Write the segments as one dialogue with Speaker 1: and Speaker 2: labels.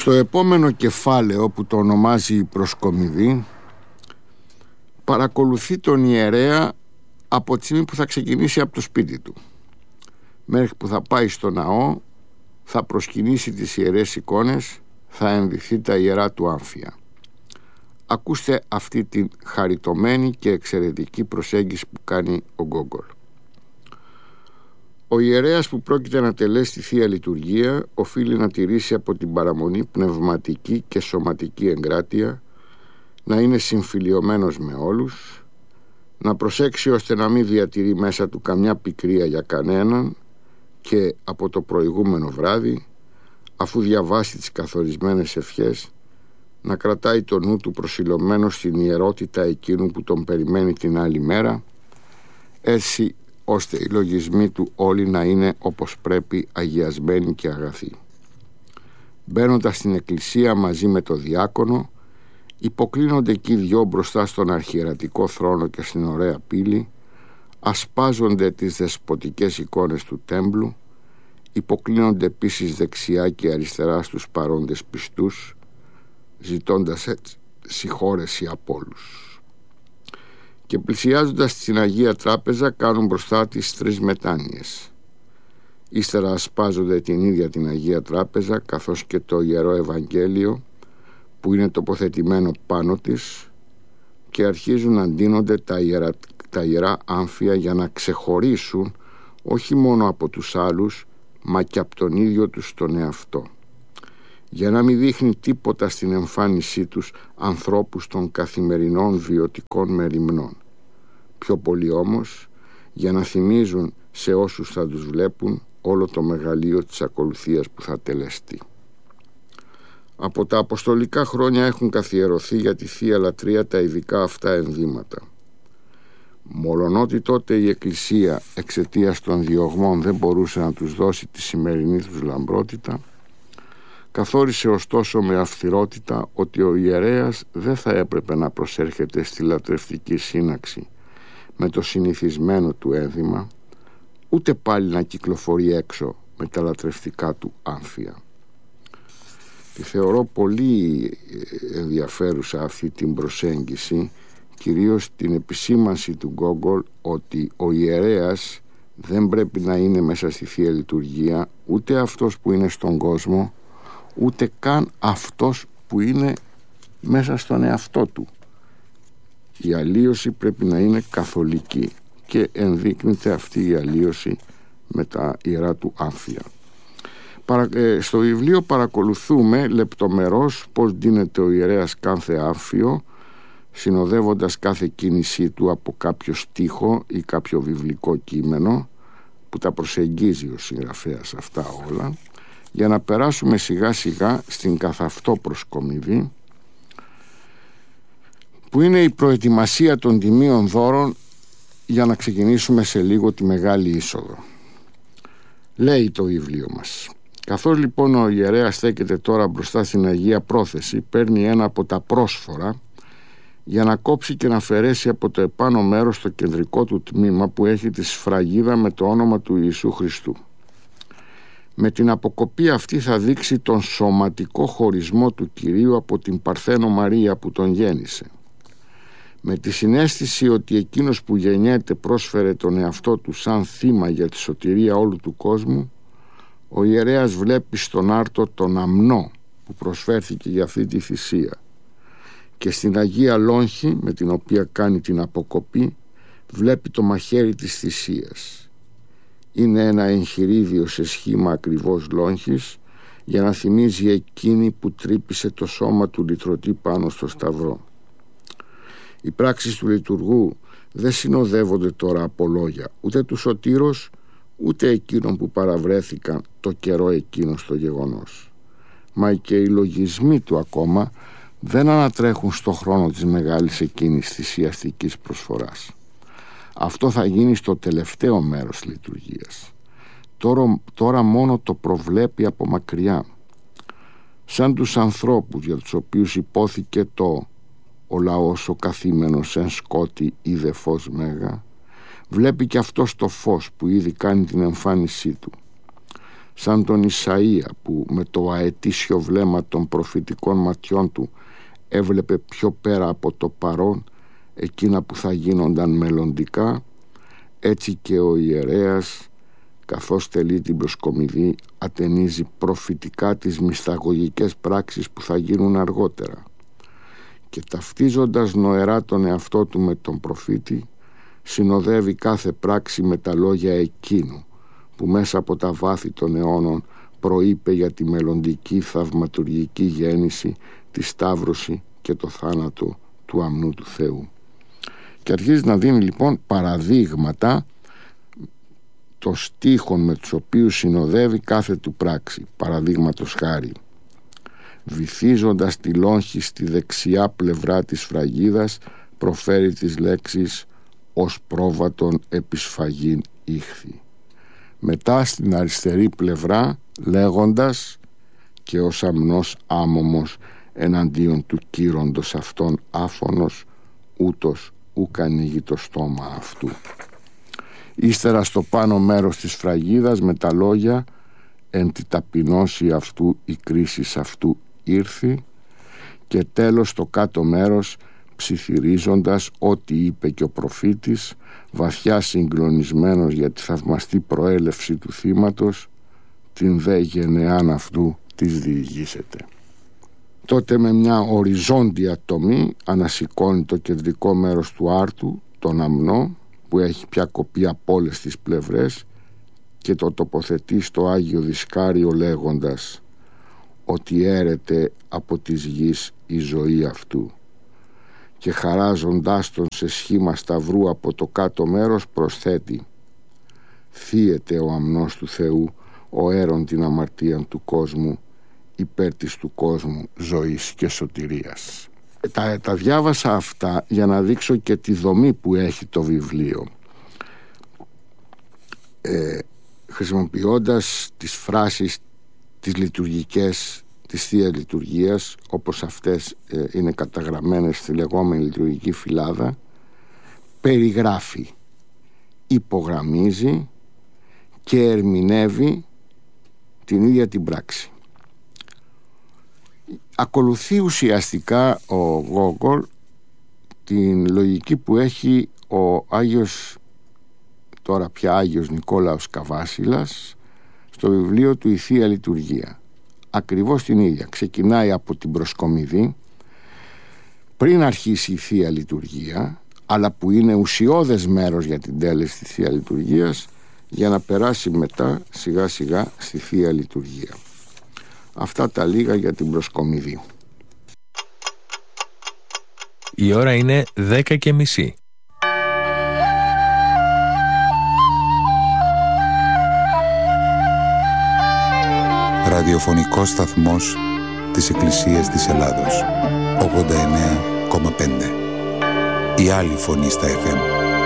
Speaker 1: Στο επόμενο κεφάλαιο, που το ονομάζει η προσκομιδή, παρακολουθεί τον ιερέα από τη στιγμή που θα ξεκινήσει από το σπίτι του μέχρι που θα πάει στο ναό, θα προσκυνήσει τις ιερές εικόνες, θα ενδυθεί τα ιερά του άμφια. Ακούστε αυτή την χαριτωμένη και εξαιρετική προσέγγιση που κάνει ο Γκόγκολ. Ο ιερέας που πρόκειται να τελέσει τη Θεία Λειτουργία οφείλει να τηρήσει από την παραμονή πνευματική και σωματική εγκράτεια, να είναι συμφιλιωμένος με όλους, να προσέξει ώστε να μην διατηρεί μέσα του καμιά πικρία για κανέναν και από το προηγούμενο βράδυ, αφού διαβάσει τις καθορισμένες ευχές, να κρατάει το νου του προσιλωμένο στην ιερότητα εκείνου που τον περιμένει την άλλη μέρα, έτσι ώστε οι λογισμοί του όλοι να είναι όπως πρέπει αγιασμένοι και αγαθοί. Μπαίνοντας στην εκκλησία μαζί με το διάκονο, υποκλίνονται εκεί δυο μπροστά στον αρχιερατικό θρόνο και στην ωραία πύλη, ασπάζονται τις δεσποτικές εικόνες του τέμπλου, υποκλίνονται επίσης δεξιά και αριστερά στους παρόντες πιστούς, ζητώντας έτσι συγχώρεση από όλους. Και πλησιάζοντας στην Αγία Τράπεζα κάνουν μπροστά τις τρεις μετάνοιες. Ύστερα ασπάζονται την ίδια την Αγία Τράπεζα καθώς και το Ιερό Ευαγγέλιο που είναι τοποθετημένο πάνω της και αρχίζουν να ντύνονται τα ιερά άμφια για να ξεχωρίσουν όχι μόνο από τους άλλους μα και από τον ίδιο τους τον εαυτό, για να μην δείχνει τίποτα στην εμφάνισή τους ανθρώπους των καθημερινών βιωτικών μεριμνών, πιο πολύ όμως για να θυμίζουν σε όσους θα τους βλέπουν όλο το μεγαλείο της ακολουθίας που θα τελεστεί. Από τα αποστολικά χρόνια έχουν καθιερωθεί για τη Θεία Λατρεία τα ειδικά αυτά ενδύματα. Μολονότι τότε η Εκκλησία εξαιτίας των διωγμών δεν μπορούσε να τους δώσει τη σημερινή τους λαμπρότητα, καθόρισε ωστόσο με αυστηρότητα ότι ο ιερέας δεν θα έπρεπε να προσέρχεται στη λατρευτική σύναξη με το συνηθισμένο του ένδυμα, ούτε πάλι να κυκλοφορεί έξω με τα λατρευτικά του άμφια. Τη θεωρώ πολύ ενδιαφέρουσα αυτή την προσέγγιση, κυρίως την επισήμανση του Γκόγκολ ότι ο ιερέας δεν πρέπει να είναι μέσα στη Θεία Λειτουργία ούτε αυτός που είναι στον κόσμο, ούτε καν αυτός που είναι μέσα στον εαυτό του. Η αλλίωση πρέπει να είναι καθολική και ενδείκνυται αυτή η αλλίωση με τα ιερά του άμφια. Στο βιβλίο παρακολουθούμε λεπτομερώς πώς ντύνεται ο ιερέας κάθε άμφιο, συνοδεύοντας κάθε κίνησή του από κάποιο στίχο ή κάποιο βιβλικό κείμενο που τα προσεγγίζει ο συγγραφέας αυτά όλα, για να περάσουμε σιγά σιγά στην καθ' αυτό προσκομιδή, που είναι η προετοιμασία των τιμίων δώρων για να ξεκινήσουμε σε λίγο τη μεγάλη είσοδο. Λέει το βιβλίο μας: καθώς λοιπόν ο ιερέας στέκεται τώρα μπροστά στην Αγία Πρόθεση, παίρνει ένα από τα πρόσφορα για να κόψει και να αφαιρέσει από το επάνω μέρος το κεντρικό του τμήμα που έχει τη σφραγίδα με το όνομα του Ιησού Χριστού. Με την αποκοπή αυτή θα δείξει τον σωματικό χωρισμό του Κυρίου από την Παρθένο Μαρία που τον γέννησε. Με τη συναίσθηση ότι εκείνος που γεννιέται πρόσφερε τον εαυτό του σαν θύμα για τη σωτηρία όλου του κόσμου, ο ιερέας βλέπει στον άρτο τον αμνό που προσφέρθηκε για αυτή τη θυσία και στην Αγία Λόγχη με την οποία κάνει την αποκοπή βλέπει το μαχαίρι της θυσίας. Είναι ένα εγχειρίδιο σε σχήμα ακριβώς λόγχης για να θυμίζει εκείνη που τρύπησε το σώμα του λυτρωτή πάνω στο σταυρό. Οι πράξεις του λειτουργού δεν συνοδεύονται τώρα από λόγια ούτε του σωτήρος ούτε εκείνων που παραβρέθηκαν το καιρό εκείνο στο γεγονός. Μα και οι λογισμοί του ακόμα δεν ανατρέχουν στο χρόνο της μεγάλης εκείνης θυσιαστικής προσφοράς. Αυτό θα γίνει στο τελευταίο μέρος λειτουργίας. Τώρα μόνο το προβλέπει από μακριά, σαν τους ανθρώπους για τους οποίους υπόθηκε «Ο λαός ο καθήμενος εν σκότη είδε φως μέγα», βλέπει και αυτός το φως που ήδη κάνει την εμφάνισή του. σαν τον Ισαΐα που με το αετήσιο βλέμμα των προφητικών ματιών του έβλεπε πιο πέρα από το παρόν εκείνα που θα γίνονταν μελλοντικά, έτσι και ο ιερέας, καθώς τελεί την προσκομιδή, ατενίζει προφητικά τις μυσταγωγικές πράξεις που θα γίνουν αργότερα, και ταυτίζοντας νοερά τον εαυτό του με τον προφήτη, συνοδεύει κάθε πράξη με τα λόγια εκείνου που μέσα από τα βάθη των αιώνων προείπε για τη μελλοντική θαυματουργική γέννηση, τη σταύρωση και το θάνατο του αμνού του Θεού. Και αρχίζει να δίνει λοιπόν παραδείγματα των στίχων με τους οποίους συνοδεύει κάθε του πράξη. Παραδείγματος χάρη, βυθίζοντας τη λόγχη στη δεξιά πλευρά της φραγίδας, προφέρει τις λέξεις «ως πρόβατον επισφαγήν ήχθη». Μετά στην αριστερή πλευρά λέγοντας «και ως αμνός άμωμος εναντίον του κύροντος αυτόν άφωνος, ούτως ουκ ανοίγει το στόμα αυτού». Ύστερα στο πάνω μέρος της φραγίδας με τα λόγια «εν τη ταπεινώση αυτού η κρίση αυτού ήρθη», και τέλος στο κάτω μέρος ψιθυρίζοντας ό,τι είπε και ο προφήτης, βαθιά συγκλονισμένος για τη θαυμαστή προέλευση του θύματος, την δε γενεάν αυτού της διηγήσεται. Τότε με μια οριζόντια τομή ανασηκώνει το κεντρικό μέρος του άρτου, τον αμνό, που έχει πια κοπεί από όλες τις πλευρές, και το τοποθετεί στο Άγιο Δισκάριο λέγοντας ότι έρεται από της γης η ζωή αυτού, και χαράζοντάς τον σε σχήμα σταυρού από το κάτω μέρος προσθέτει «Θύεται ο αμνός του Θεού, ο έρων την αμαρτίαν του κόσμου, υπέρ της του κόσμου ζωής και σωτηρίας». Τα διάβασα αυτά για να δείξω και τη δομή που έχει το βιβλίο, χρησιμοποιώντας τις φράσεις τις λειτουργικές της Θείας Λειτουργίας, όπως αυτές είναι καταγραμμένες στη λεγόμενη λειτουργική φυλάδα, περιγράφει, υπογραμμίζει και ερμηνεύει την ίδια την πράξη. Ακολουθεί ουσιαστικά ο Γόγκολ την λογική που έχει ο Άγιος, τώρα πια Άγιος Νικόλαος Καβάσιλας, στο βιβλίο του «Η Θεία Λειτουργία». Ακριβώς την ίδια. Ξεκινάει από την προσκομιδή πριν αρχίσει η Θεία Λειτουργία, αλλά που είναι ουσιώδες μέρος για την τέλεση της Θεία Λειτουργίας, για να περάσει μετά σιγά σιγά στη Θεία Λειτουργία. Αυτά τα λίγα για την προσκομιδή.
Speaker 2: Η ώρα είναι 10:30.
Speaker 3: Ραδιοφωνικός σταθμός της Εκκλησίας της Ελλάδος, 89,5. Η άλλη φωνή στα FM.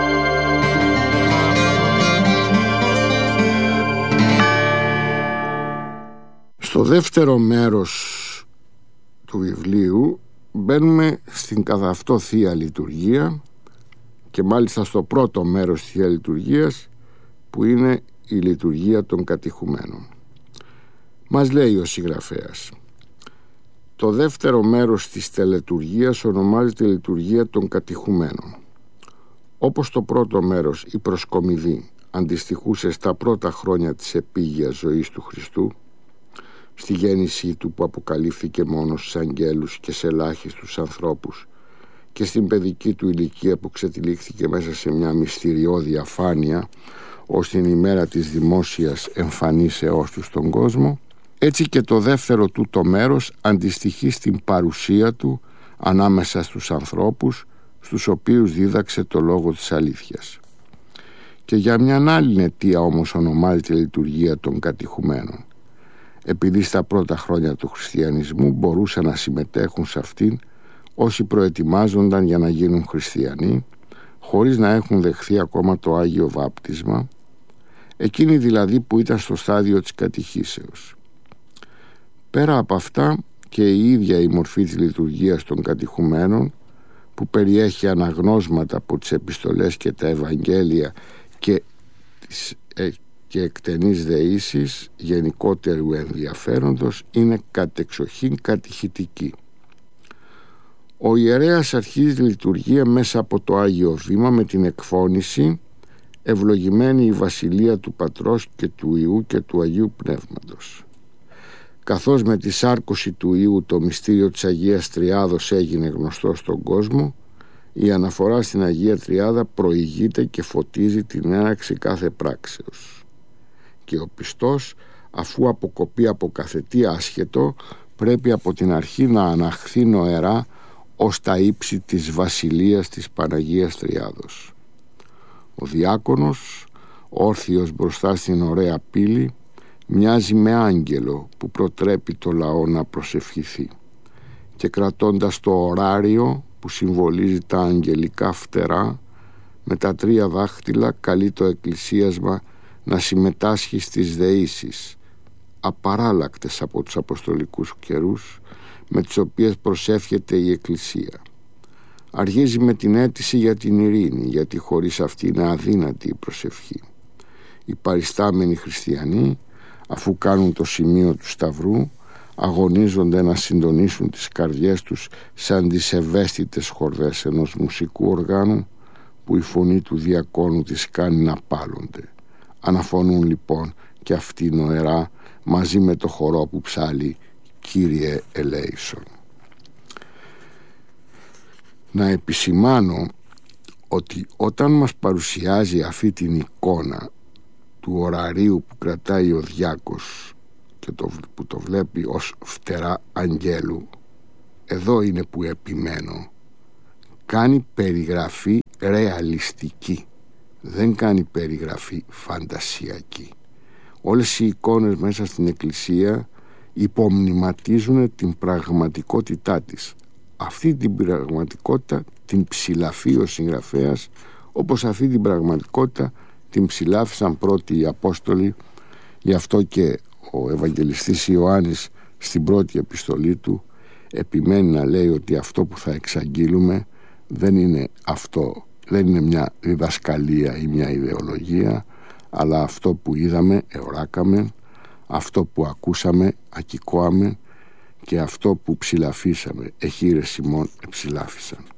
Speaker 1: Στο δεύτερο μέρος του βιβλίου μπαίνουμε στην καθ' αυτό Θεία Λειτουργία, και μάλιστα στο πρώτο μέρος της Θείας Λειτουργίας, που είναι η λειτουργία των κατηχουμένων. Μας λέει ο συγγραφέας: το δεύτερο μέρος της τελετουργίας ονομάζεται λειτουργία των κατηχουμένων. Όπως το πρώτο μέρος, η προσκομιδή, αντιστοιχούσε στα πρώτα χρόνια της επίγειας ζωής του Χριστού, στη γέννησή του που αποκαλύφθηκε μόνο στους αγγέλους και σε ελάχιστους ανθρώπους, και στην παιδική του ηλικία που ξετυλίχθηκε μέσα σε μια μυστηριώδη αφάνεια ως την ημέρα της δημόσιας εμφανίσεώς του στον κόσμο, έτσι και το δεύτερο του το μέρος αντιστοιχεί στην παρουσία του ανάμεσα στους ανθρώπους, στους οποίους δίδαξε το λόγο της αλήθειας. Και για μια άλλη αιτία όμως ονομάζεται λειτουργία των κατηχουμένων, επειδή στα πρώτα χρόνια του χριστιανισμού μπορούσαν να συμμετέχουν σε αυτήν όσοι προετοιμάζονταν για να γίνουν χριστιανοί, χωρίς να έχουν δεχθεί ακόμα το Άγιο Βάπτισμα, εκείνοι δηλαδή που ήταν στο στάδιο της κατηχήσεως. Πέρα από αυτά, και η ίδια η μορφή της λειτουργίας των κατηχουμένων, που περιέχει αναγνώσματα από τις επιστολές και τα Ευαγγέλια και τις και εκτενείς δεήσεις γενικότερου ενδιαφέροντος είναι κατεξοχήν κατηχητική. Ο ιερέας αρχίζει λειτουργία μέσα από το Άγιο Βήμα με την εκφώνηση «Ευλογημένη η βασιλεία του Πατρός και του Υιού και του Αγίου Πνεύματος». Καθώς με τη σάρκωση του Υιού το μυστήριο της Αγίας Τριάδος έγινε γνωστό στον κόσμο, η αναφορά στην Αγία Τριάδα προηγείται και φωτίζει την έναρξη κάθε πράξεως. Και ο πιστός, αφού αποκοπεί από καθετή άσχετο, πρέπει από την αρχή να αναχθεί νοερά ως τα ύψη της βασιλείας της Παναγίας Τριάδος. Ο διάκονος, όρθιος μπροστά στην ωραία πύλη, μοιάζει με άγγελο που προτρέπει το λαό να προσευχηθεί, και κρατώντας το ωράριο που συμβολίζει τα αγγελικά φτερά, με τα 3 δάχτυλα καλεί το εκκλησίασμα να συμμετάσχει στις δεήσεις, απαράλλακτες από τους αποστολικούς καιρούς, με τις οποίες προσεύχεται η Εκκλησία. Αρχίζει με την αίτηση για την ειρήνη, γιατί χωρίς αυτή είναι αδύνατη η προσευχή. Οι παριστάμενοι χριστιανοί, αφού κάνουν το σημείο του Σταυρού, αγωνίζονται να συντονίσουν τις καρδιές τους σαν τις ευαίσθητες χορδές ενός μουσικού οργάνου που η φωνή του διακόνου τις κάνει να πάλλονται. Αναφωνούν λοιπόν και αυτοί νοερά μαζί με το χορό που ψάλει «Κύριε ελέησον». Να επισημάνω ότι όταν μας παρουσιάζει αυτή την εικόνα του ωραρίου που κρατάει ο διάκος και που το βλέπει ως φτερά αγγέλου, εδώ είναι που επιμένω. Κάνει περιγραφή ρεαλιστική, δεν κάνει περιγραφή φαντασιακή. Όλες οι εικόνες μέσα στην Εκκλησία υπομνηματίζουν την πραγματικότητά της. Αυτή την πραγματικότητα την ψηλαφεί ο συγγραφέας, όπως αυτή την πραγματικότητα την ψηλάφισαν πρώτοι οι Απόστολοι. Γι' αυτό και ο Ευαγγελιστής Ιωάννης στην πρώτη επιστολή του επιμένει να λέει ότι αυτό που θα εξαγγείλουμε δεν είναι αυτό, δεν είναι μια διδασκαλία ή μια ιδεολογία, αλλά αυτό που είδαμε, εωράκαμε, αυτό που ακούσαμε, ακικόαμε, και αυτό που ψηλαφίσαμε, εχείρες ημών εψηλάφισαν.